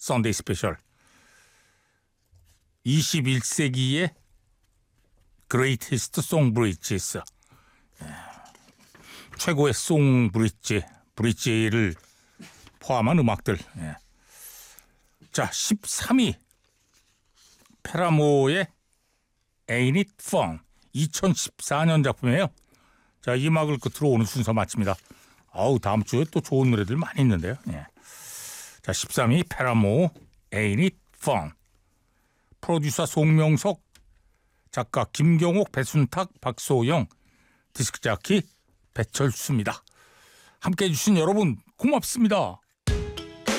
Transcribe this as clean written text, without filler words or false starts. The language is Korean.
썬데이 스페셜. 21세기의 Greatest Song Bridges. 최고의 송 브릿지를 포함한 음악들. 자, 13위 페라모의 Ain't It Fun. 2014년 작품이에요. 자, 이 음악을 끝으로 오늘 순서 마칩니다. 다음 주에 또 좋은 노래들 많이 있는데요. 자, 13위 페라모 Ain't It Fun. 프로듀서 송명석, 작가 김경옥, 배순탁, 박소영, 디스크자키 배철수입니다. 함께해 주신 여러분 고맙습니다.